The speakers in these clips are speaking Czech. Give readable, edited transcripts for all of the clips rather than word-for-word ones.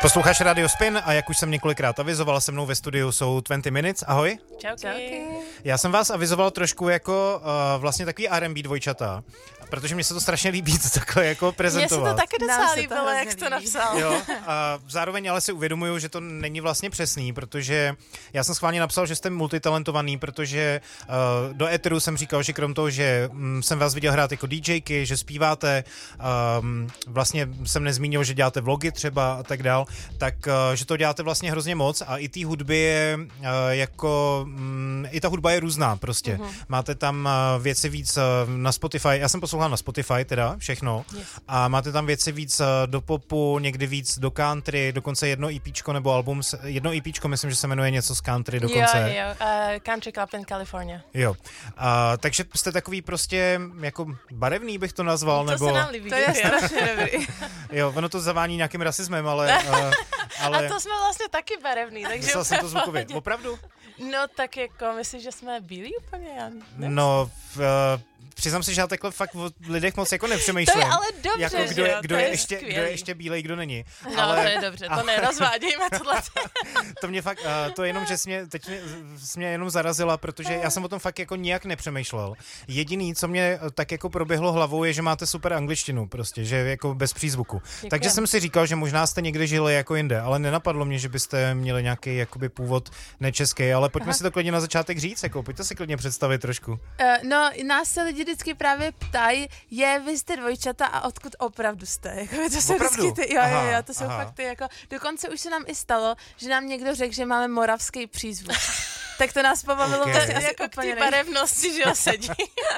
Posloucháš Radio Spin a jak už jsem několikrát avizoval, se mnou ve studiu jsou 20 Minutes. Ahoj. Čauky. Já jsem vás avizoval trošku jako vlastně takový R&B dvojčata, protože mně se to strašně líbí to takhle jako prezentovat. Mně se to taky docela líbilo, jak jsi to napsal. Jo, a zároveň ale si uvědomuju, že to není vlastně přesný, protože já jsem schválně napsal, že jste multitalentovaný, protože do éteru jsem říkal, že krom toho, že jsem vás viděl hrát jako DJky, že zpíváte, vlastně jsem nezmínil, že děláte vlogy třeba a tak dál, tak že to děláte vlastně hrozně moc a i té hudby je jako, i ta hudba je různá prostě. Máte tam věci víc na Spotify, já jsem poslouchal na Spotify teda všechno a máte tam věci víc do popu, někdy víc do country, dokonce jedno EPčko nebo album, jedno EPčko myslím, že se jmenuje něco z country dokonce. Jo, Country Club in California. Jo, takže jste takový prostě jako barevný bych to nazval, To nebo... se nám líbí. To je strašně dobrý. Jo, ono to zavání nějakým rasismem, ale... A to jsme vlastně taky barevný, takže... Myslel jsem to zvukově. Opravdu? No tak jako, myslíš, že jsme bílí úplně? Já nevím. No, přiznám si, že já takhle fakt o lidech moc jako nepřemýšlím. To je ale dobře, jako kdo je ještě bílej, kdo není. No, ale, to je dobře, to nerozvádějme tohle. To mě fakt, to je jenom, že teď mě jenom zarazila, protože já jsem o tom fakt jako nijak nepřemýšlel. Jediný, co mě tak jako proběhlo hlavou, je, že máte super angličtinu prostě, že jako bez přízvuku. Děkujem. Takže jsem si říkal, že možná jste někde žili jako jinde, ale nenapadlo mě, že byste měli nějaký jakoby původ nečeský, ale pojďme si to klidně na začátek říct, jako pojďte si klidně představit trošku. No, nás se lidi vždycky právě ptají, vy jste dvojčata a odkud opravdu jste? Jako, to jsou Opravdu? vždycky jo, to jsou fakt ty, jako, dokonce už se nám i stalo, že nám někdo řekl, že máme moravský přízvuk. Tak to nás pobavilo Okay. asi Jako k úplně té barevnosti, že jo, sedí.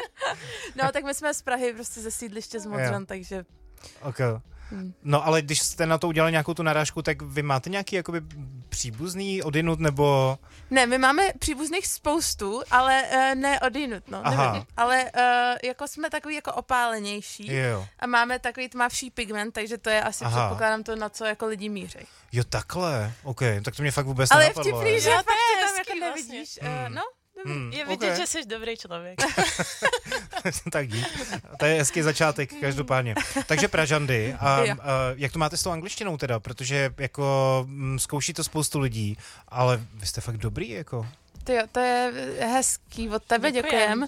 No, tak my jsme z Prahy, prostě ze sídliště z Modřan, takže... Okay. No ale když jste na to udělali nějakou tu narážku, tak vy máte nějaký jakoby příbuzný odinut nebo... Ne, my máme příbuzných spoustu, ale ne odinut, no. Nevím, ale jako jsme takový jako opálenější a máme takový tmavší pigment, takže to je asi předpokládám to, na co jako lidi míří. Jo, takhle, ok, tak to mě fakt vůbec ale nenapadlo. Ale je vtipný, že fakt to tam jako vlastně. nevidíš. No, je vidět, že jsi dobrý člověk. Tak dík. To je hezký začátek, každopádně. Takže Pražandy. A jak to máte s tou angličtinou teda? Protože jako zkouší to spoustu lidí, ale vy jste fakt dobrý, jako... To je hezký od tebe, děkujem.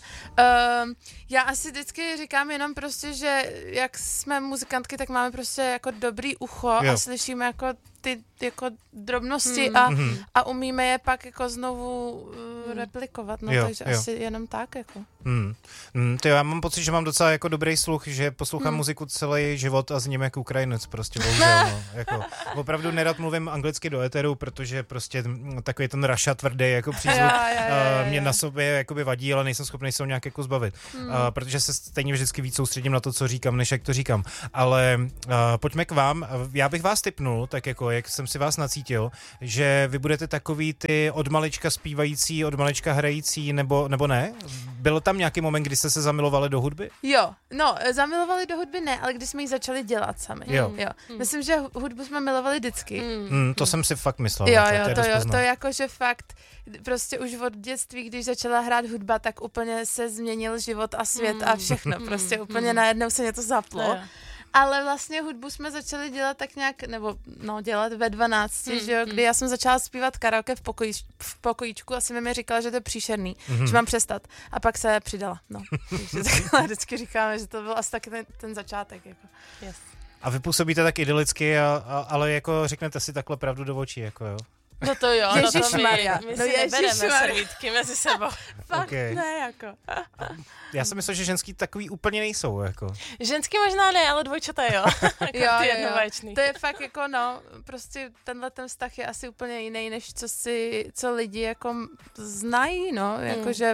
Já asi vždycky říkám jenom prostě, že jak jsme muzikantky, tak máme prostě jako dobrý ucho a slyšíme jako ty jako drobnosti a umíme je pak jako znovu replikovat, no takže asi jenom tak jako. To já mám pocit, že mám docela jako dobrý sluch, že poslouchám muziku celý život a zním jako Ukrajinec prostě, bohužel, no, jako opravdu nerad mluvím anglicky do éteru, protože prostě takový ten Raša tvrdý jako přízvuk mě na sobě jakoby vadí, ale nejsem schopný se ho nějak jako zbavit, protože se stejně vždycky víc soustředím na to, co říkám, než jak to říkám, ale pojďme k vám, já bych vás tipnul, tak jako jak jsem si vás nacítil, že vy budete takový ty od malička zpívající, od malička hrající, nebo ne? Byl tam nějaký moment, kdy jste se zamilovali do hudby? Jo, no, zamilovali do hudby ne, ale když jsme ji začali dělat sami. Jo. Myslím, že hudbu jsme milovali vždycky. To jsem si fakt myslel. To jako, že fakt prostě už od dětství, když začala hrát hudba, tak úplně se změnil život a svět a všechno. Prostě úplně najednou se něco zaplo. Ale vlastně hudbu jsme začali dělat tak nějak, nebo dělat ve 12, že jo, kdy já jsem začala zpívat karaoke v pokojíčku, asi mi říkala, že to je příšerný, že mám přestat. A pak se přidala, Takže takhle vždycky říkáme, že to byl asi taky ten začátek, jako. Yes. A vy působíte tak idylicky, ale jako řeknete si takhle pravdu do očí, jako jo. No to jo, Ježišmarja. My si nebereme servítky mezi sebou. Fakt ne, jako. Já jsem myslel, že ženský takový úplně nejsou, jako. Ženský možná ne, ale dvojčata jo. Jo. To je fakt jako, prostě tenhle ten vztah je asi úplně jiný, než co lidi jako znají, jakože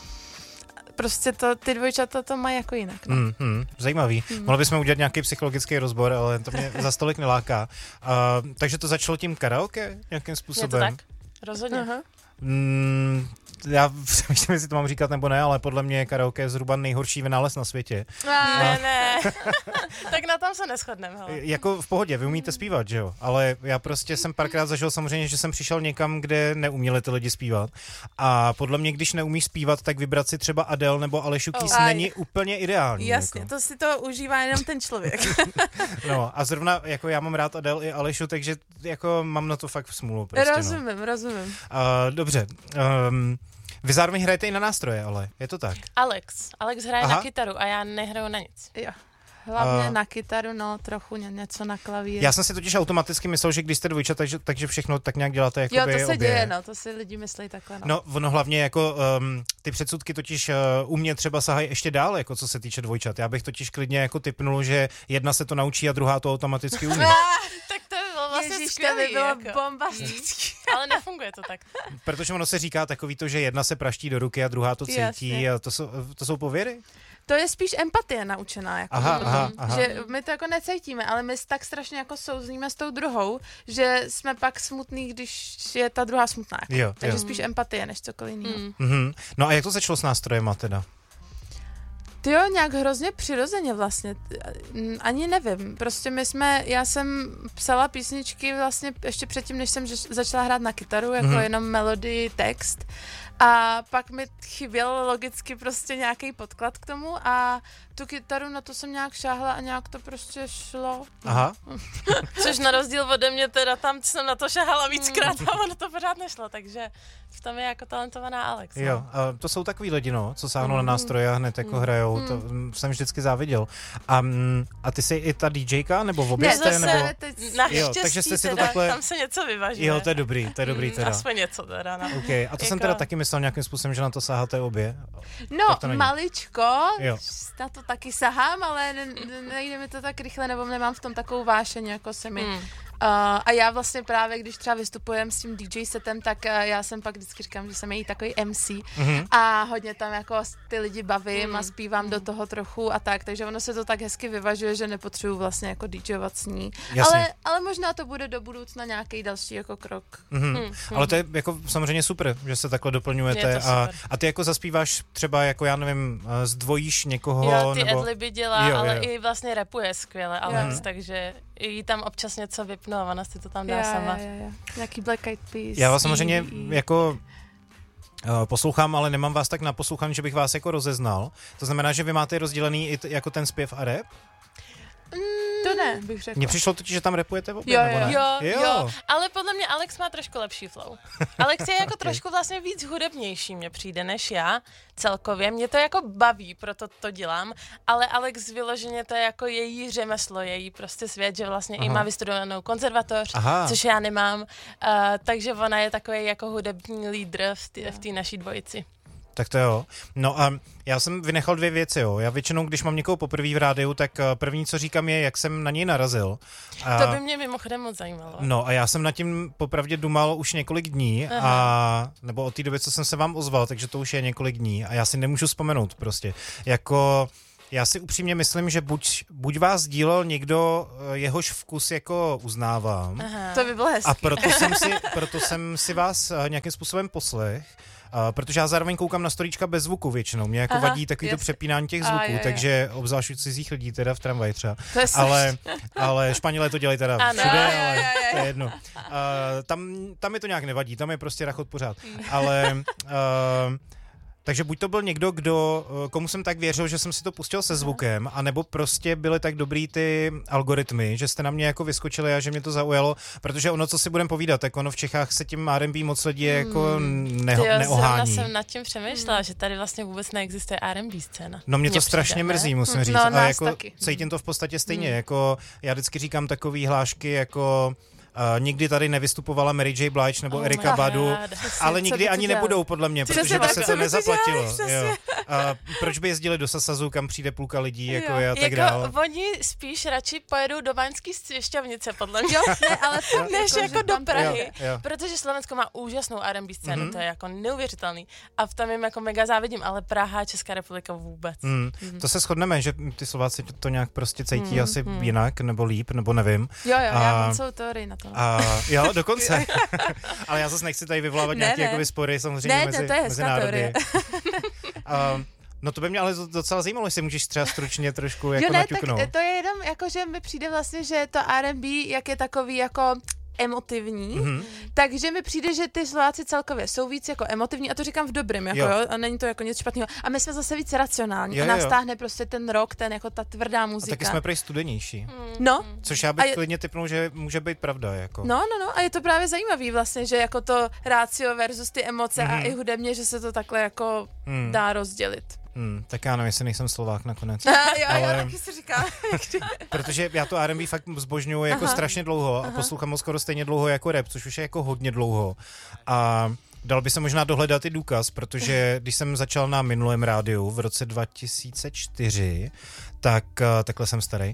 prostě ty dvojčata to mají jako jinak. Zajímavý. Mohli bychom udělat nějaký psychologický rozbor, ale to mě za stolik neláká. Takže to začalo tím karaoke nějakým způsobem? Je to tak? Rozhodně. já přemýšlím, jestli to mám říkat nebo ne, ale podle mě karaoke je zhruba nejhorší vynález na světě. Ne. Tak na tom se neshodneme. Jako v pohodě, vy umíte zpívat, že jo? Ale já prostě jsem párkrát zažil samozřejmě, že jsem přišel někam, kde neuměli ty lidi zpívat. A podle mě, když neumíš zpívat, tak vybrat si třeba Adele nebo Alešu Keys není úplně ideální. Jasně, jako. to si to užívá jenom ten člověk. No a zrovna jako já mám rád Adele i Alešu, takže jako mám na to fakt smůlu. Prostě, Rozumím. Dobře. Vy zároveň hrajete i na nástroje, ale je to tak? Alex hraje na kytaru a já nehraju na nic. Jo. Hlavně na kytaru, no, trochu něco na klavír. Já jsem si totiž automaticky myslel, že když jste dvojčat, takže všechno tak nějak děláte jakoby obě. Jo, to se děje, no, to si lidi myslí takhle, no. No, ono hlavně jako ty předsudky totiž u mě třeba sahají ještě dál, jako co se týče dvojčat. Já bych totiž klidně jako tipnul, že jedna se to naučí a druhá to automaticky umí. Tak to by bylo vlastně Ježiš, skvělý. to by bylo jako. bombastický. Ale nefunguje to tak. Protože ono se říká takový to, že jedna se praští do ruky a druhá to cítí. Jasně. A to jsou pověry? To je spíš empatie naučená. Jako Aha. Že my to jako necítíme, ale my tak strašně jako souzníme s tou druhou, že jsme pak smutný, když je ta druhá smutná. Jako. Jo, Takže spíš empatie, než cokoliv jiného. Mm-hmm. No a jak to začalo s nástrojema teda? Tyjo, nějak hrozně přirozeně vlastně, ani nevím, prostě já jsem psala písničky vlastně ještě předtím, než jsem začala hrát na kytaru, jako jenom melodii, text a pak mi chyběl logicky prostě nějaký podklad k tomu a tu kytaru na to jsem nějak šáhla a nějak to prostě šlo. Aha. Což na rozdíl ode mě teda tam jsem na to šahala víckrát a ono to pořád nešlo, takže v tom je jako talentovaná Alex. No. Jo, a to jsou takový lidi, no, co sáhnou na nástroje a hned jako hrajou, to jsem vždycky záviděl. A ty jsi i ta DJka, nebo v obě jste, nebo... Naštěstí takže jste si to teda, takhle... tam se něco vyvažuje. Jo, to je dobrý teda. Aspoň něco teda. No. Okay. A to jsem teda taky myslel nějakým způsobem, že na to saháte obě. No, maličko, na to taky sahám, ale nejde mi to tak rychle, nebo nemám v tom takovou vášeň, jako se mi... A já vlastně právě, když třeba vystupujem s tím DJ setem, tak já jsem pak vždycky říkám, že jsem její takový MC a hodně tam jako ty lidi bavím a zpívám do toho trochu a tak, takže ono se to tak hezky vyvažuje, že nepotřebuji vlastně jako DJovat s ní. Ale možná to bude do budoucna nějaký další jako krok. Ale to je jako samozřejmě super, že se takhle doplňujete a ty jako zaspíváš třeba jako já nevím, zdvojíš někoho, jo, ty nebo... adliby dělá, ale i vlastně rapuje skvěle Alex, takže jí tam občas něco vypnu a ona si to tam dá sama. Nějaký Black Eyed Peas. Já vás samozřejmě jako poslouchám, ale nemám vás tak naposlouchaný, že bych vás jako rozeznal. To znamená, že vy máte rozdělený i jako ten zpěv a rap? To ne, bych řekla. Mně přišlo totiž, že tam rapujete obě, nebo ne? Jo, ale podle mě Alex má trošku lepší flow. Alex je jako trošku vlastně víc hudebnější, mně přijde, než já celkově. Mě to jako baví, proto to dělám, ale Alex vyloženě to je jako její řemeslo, její prostě svět, že vlastně i má vystudovanou konzervatoř, což já nemám, takže ona je takový jako hudební lídr v té naší dvojici. Tak to jo. No a já jsem vynechal dvě věci, jo. Já většinou, když mám někoho poprvé v rádiu, tak první, co říkám, je, jak jsem na něj narazil. To by mě mimochodem moc zajímalo. No a já jsem nad tím popravdě dumal už několik dní, nebo od té doby, co jsem se vám ozval, takže to už je několik dní a já si nemůžu vzpomenout prostě. Jako... Já si upřímně myslím, že buď vás dílel někdo, jehož vkus jako uznávám. To by bylo hezký. A proto jsem si vás nějakým způsobem poslech. Protože já zároveň koukám na storíčka bez zvuku většinou. Mě jako vadí takový to přepínání těch zvuků, takže obzvlášť u cizích lidí teda v tramvaji třeba. Ale Španělé to dělají teda všude, ale to je jedno. Tam mi to nějak nevadí, tam je prostě rachot pořád. Ale... Takže buď to byl někdo, komu jsem tak věřil, že jsem si to pustil se zvukem, anebo prostě byly tak dobrý ty algoritmy, že jste na mě jako vyskočili a že mě to zaujalo, protože ono, co si budeme povídat, tak ono v Čechách se tím R&B moc lidí jako neohání. Já jsem nad tím přemýšlela, že tady vlastně vůbec neexistuje R&B scéna. No mě to strašně mrzí, musím říct. A jako cítím to v podstatě stejně, jako já vždycky říkám takový hlášky jako... nikdy tady nevystupovala Mary J. Blige nebo Erika Badu, ale nikdy ani nebudou podle mě, protože by se to nezaplatilo. Proč by jezdili do Sasazu, kam přijde půlka lidí jako a tak dále? Oni spíš radši pojedou do Baňský Štiavnice, podle mě, než jako do Prahy, protože Slovensko má úžasnou R&B scénu, to je jako neuvěřitelný a v tom jim jako mega závidím, ale Praha a Česká republika vůbec. To se shodneme, že ty Slováci to nějak prostě cítí asi jinak, nebo líp, nebo nevím. Jo, já mám celou teorii na to. Jo, dokonce. Ale já zase nechci tady vyvolávat nějaké jakoby spory samozřejmě mezi národy. No to by mě ale docela zajímalo, jestli můžeš třeba stručně trošku jako naťuknout. Tak to je jenom jako, že mi přijde vlastně, že to R&B, jak je takový jako emotivní, takže mi přijde, že ty Slováci celkově jsou víc jako emotivní a to říkám v dobrým, jako jo, a není to jako nic špatného. A my jsme zase víc racionální a nás táhne prostě ten rock, ten jako ta tvrdá muzika. A taky jsme prej studenější. No. Což já bych klidně tipnul, že může být pravda, jako. No a je to právě zajímavý vlastně, že jako to rácio versus ty emoce a i hudebně, že se to takhle jako dá rozdělit. Tak já nevím, jestli nejsem Slovák nakonec. Já taky si říkám. Protože já to R&B fakt zbožňuji jako strašně dlouho a poslouchám ho skoro stejně dlouho jako rap, což už je jako hodně dlouho. A dal by se možná dohledat i důkaz, protože když jsem začal na minulém rádiu v roce 2004, tak takhle jsem starý,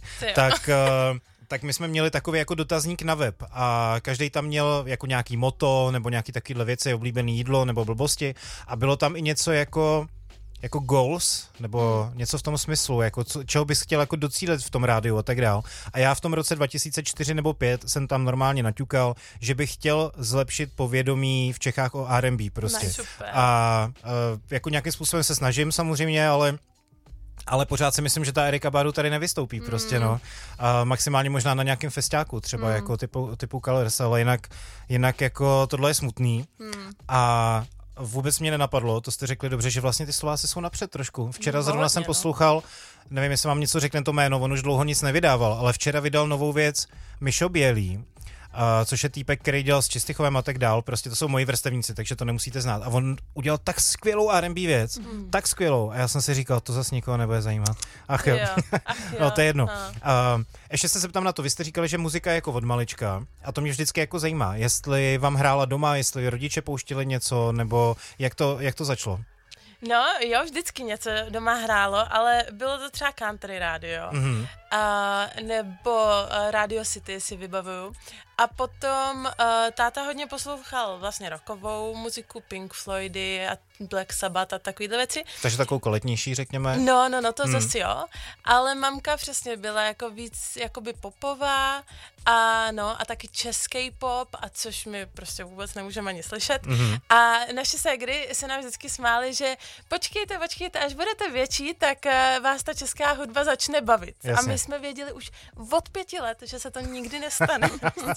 tak my jsme měli takový jako dotazník na web a každý tam měl jako nějaký motto nebo nějaký takovýhle věci, oblíbené jídlo nebo blbosti a bylo tam i něco jako goals, nebo něco v tom smyslu, jako čeho bys chtěl jako docílit v tom rádiu a tak dál. A já v tom roce 2004 nebo 5 jsem tam normálně naťukal, že bych chtěl zlepšit povědomí v Čechách o R&B prostě. A jako nějakým způsobem se snažím samozřejmě, ale pořád si myslím, že ta Erika Badu tady nevystoupí prostě, no. A maximálně možná na nějakém festiáku, třeba jako typu Colors, ale jinak jako tohle je smutný. A vůbec mě nenapadlo, to jste řekli dobře, že vlastně ty Slováci jsou napřed trošku. Včera zrovna jsem poslouchal, nevím, jestli vám něco řekne to jméno, on už dlouho nic nevydával, ale včera vydal novou věc Mišo Bělý, což je týpek, který dělal s Čistichovem a tak dál, prostě to jsou moji vrstevníci, takže to nemusíte znát. A on udělal tak skvělou R&B věc, tak skvělou. A já jsem si říkal, to zase nikoho nebude zajímat. Ach jo. No to je jedno. Ještě se zeptám na to, vy jste říkali, že muzika je jako od malička a to mě vždycky jako zajímá, jestli vám hrála doma, jestli rodiče pouštěli něco, nebo jak to začalo? No jo, vždycky něco doma hrálo, ale bylo to třeba country rádio, nebo Radio City si vybavuju. A potom táta hodně poslouchal vlastně rockovou muziku, Pink Floydy a Black Sabbath a takovýhle věci. Takže takovou koletnější, řekněme? No, to zase jo. Ale mamka přesně byla jako víc jakoby popová a taky český pop, a což my prostě vůbec nemůžeme ani slyšet. A naše ségry se nám vždycky smály, že počkejte, až budete větší, tak vás ta česká hudba začne bavit. Jasně. A my jsme věděli už od 5 let, že se to nikdy nestane.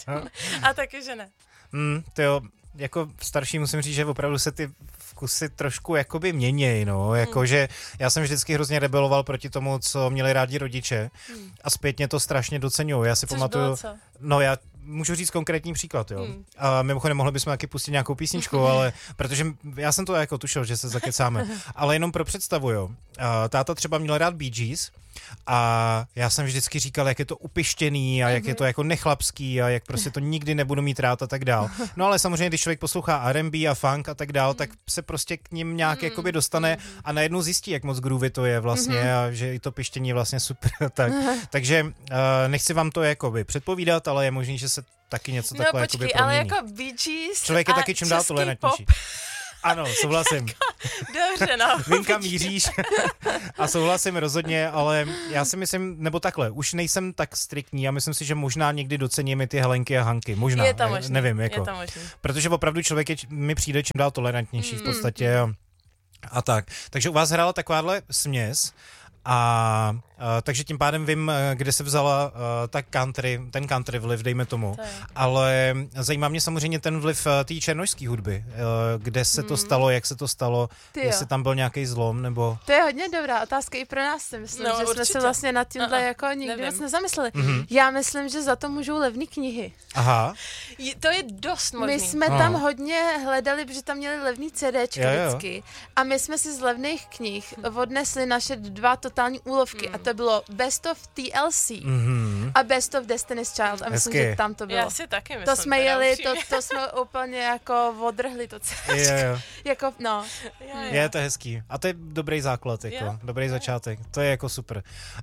A taky, že ne. To jako starší musím říct, že opravdu se ty vkusy trošku jakoby měněj, no, jakože já jsem vždycky hrozně rebeloval proti tomu, co měli rádi rodiče a zpětně to strašně doceňuju. Já si pamatuju, já můžu říct konkrétní příklad, jo. A mimochodem mohli bychom taky pustit nějakou písničku, ale protože já jsem to jako tušil, že se zakecáme, ale jenom pro představu, jo. Táta třeba měl rád Bee Gees a já jsem vždycky říkal, jak je to upištěný a jak je to jako nechlapský a jak prostě to nikdy nebudu mít rád a tak dál. No ale samozřejmě, když člověk poslouchá R&B a funk a tak dál, tak se prostě k ním nějak jakoby dostane a najednou zjistí, jak moc groovy to je vlastně a že i to pištění je vlastně super. Takže nechci vám to jakoby předpovídat, ale je možný, že se taky něco takhle jakoby promění. Ale jako Bee Gees člověk je taky čím dál tolerantnější. Ano, souhlasím. Dobře, no. Vím, kam míříš. A souhlasím rozhodně, ale já si myslím, nebo takhle, už nejsem tak striktní a myslím si, že možná někdy docením i ty Helenky a Hanky. Možná, je to možný, nevím, jako. Je to možný. Protože opravdu člověk mi přijde čím dál tolerantnější v podstatě a tak. Takže u vás hrála takováhle směs a takže tím pádem vím, kde se vzala ten country vliv, dejme tomu. Ale zajímá mě samozřejmě ten vliv té černošské hudby. Kde se to stalo, jak se to stalo, jestli tam byl nějaký zlom, nebo... To je hodně dobrá otázka i pro nás, si myslím, že určitě. Jsme se vlastně nad tímhle jako nikdy moc nezamysleli. Já myslím, že za to můžou levný knihy. Aha. To je dost možný. My jsme tam hodně hledali, protože tam měli levný CDčka vždycky. A my jsme si z levných knih odnesli naše 2 totální úlovky. A to bylo Best of TLC a Best of Destiny's Child. A myslím, že tam to bylo. Já si taky myslím. To jsme jeli, to jsme úplně jako odrhli to celé. Jako, no. Je to hezký. A to je dobrý základ, jako, dobrý začátek. To je jako super.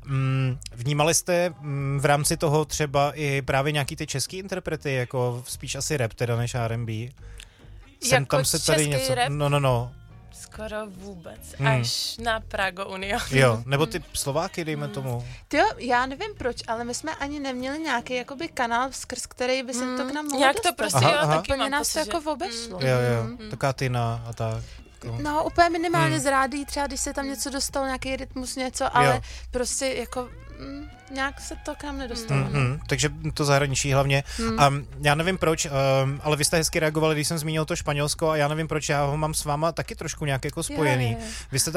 Vnímali jste v rámci toho třeba i právě nějaký ty český interprety, jako spíš asi rap teda než R&B? Jako tam se tady něco... rap? No. Skoro vůbec. Až na Prago Union. Jo, nebo ty Slováky, dejme tomu. Jo, já nevím proč, ale my jsme ani neměli nějaký jakoby kanál, skrz který by se to k nám mohlo Nějak to dostat. prostě, jo, taky Úplně mám nás pocit, to jako obešlo. Jo, taká Tina a tak. No, úplně minimálně z rádií, třeba když se tam něco dostalo, nějaký rytmus, něco, ale prostě jako nějak se to k nám nedostalo. Takže to zahraničí hlavně. Já nevím proč, ale vy jste hezky reagovali, když jsem zmínil to Španělsko a já nevím proč, já ho mám s váma taky trošku nějak jako spojený. Je. Vy jste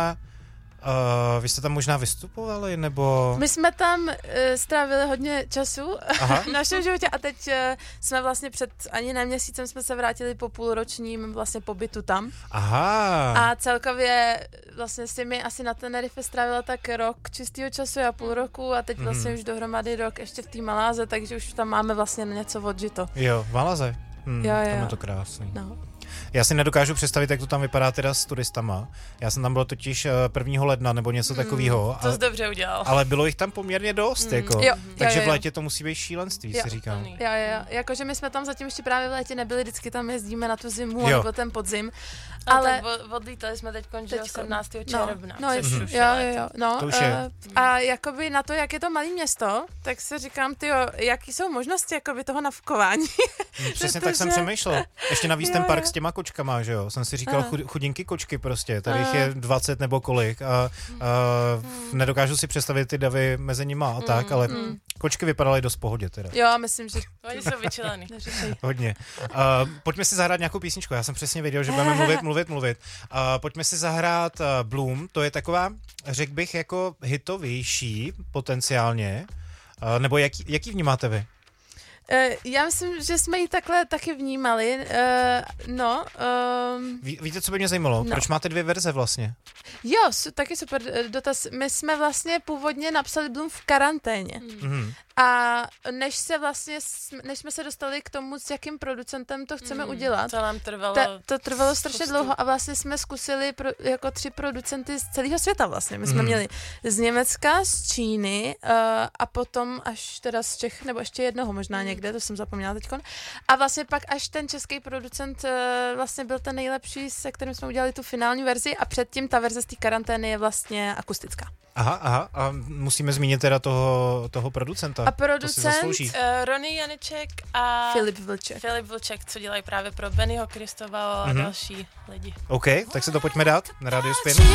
tam možná vystupovali, nebo... My jsme tam strávili hodně času v našem životě a teď jsme vlastně před ani ne měsícem jsme se vrátili po půlročním vlastně pobytu tam. Aha. A celkově vlastně s těmi asi na Tenerife strávila tak rok čistého času a půl roku a teď vlastně už dohromady rok ještě v té Maláze, takže už tam máme vlastně něco odžito. Jo, v Maláze. Jo. Tam je to krásný. No. Já si nedokážu představit, jak to tam vypadá teda s turistama. Já jsem tam byl totiž 1. ledna nebo něco takového. To jsi dobře udělal. Ale bylo jich tam poměrně dost, jako. Takže v létě to musí být šílenství, si říkám. Jo. Jakože my jsme tam zatím ještě právě v létě nebyli, vždycky tam jezdíme na tu zimu nebo ten podzim. Ale odlítali jsme teď 17. června. No, jo. No, to už je. A jakoby na to, jak je to malé město, tak se říkám, jaký jsou možnosti jakoby toho navkování. Přesně tak jsem přemýšlel. Ještě navíc ten park s těma kočkama, že jo? Jsem si říkal chudinky kočky prostě. Tady jich je 20 nebo kolik a nedokážu si představit ty davy mezi nima a tak, ale kočky vypadaly dost v pohodě teda. Jo, myslím, že... Oni jsou vyčilený. Hodně. Pojďme si zahrát nějakou písničku. Já jsem přesně věděl, že budeme mluvit. Pojďme si zahrát Bloom. To je taková, řekl bych, jako hitovější potenciálně. Nebo jaký vnímáte vy? Já myslím, že jsme ji takhle taky vnímali. Víte, co by mě zajímalo? Proč máte 2 verze vlastně? Jo, taky super dotaz. My jsme vlastně původně napsali Bloom v karanténě. A než jsme se dostali k tomu, s jakým producentem to chceme udělat, to nám trvalo. To trvalo strašně dlouho a vlastně jsme zkusili jako 3 producenty z celého světa vlastně. My jsme měli z Německa, z Číny a potom až teda z Čech, nebo ještě jednoho možná někde, to jsem zapomněla teďkon. A vlastně pak až ten český producent vlastně byl ten nejlepší, se kterým jsme udělali tu finální verzi a předtím ta verze z té karantény je vlastně akustická. Aha, a musíme zmínit teda toho producenta. A producent Ronny Janeček a Filip Vlček, co dělají právě pro Bennyho Kristova a další lidi. OK, tak se to pojďme dát na Radio Spin.